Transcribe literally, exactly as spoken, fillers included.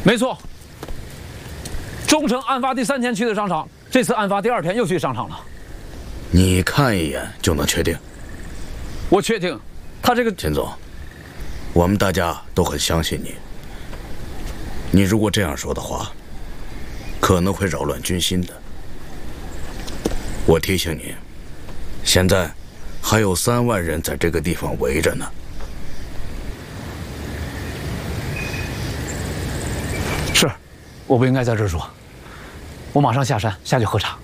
没错。忠诚案发第三天去的商场，这次案发第二天又去商场了。 你看一眼就能确定？ 我确定，他这个钱总，我们大家都很相信你。你如果这样说的话，可能会扰乱军心的。我提醒你，现在还有三万人在这个地方围着呢。 是，我不应该在这儿说。我马上下山下去喝茶。